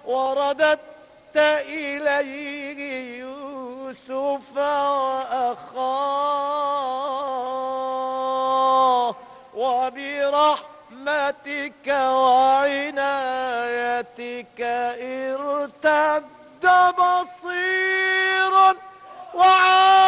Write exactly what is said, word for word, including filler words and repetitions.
ورددت إليه يوسف وأخاه وبرحمتك وعنايتك ارتد بصيرا وعاد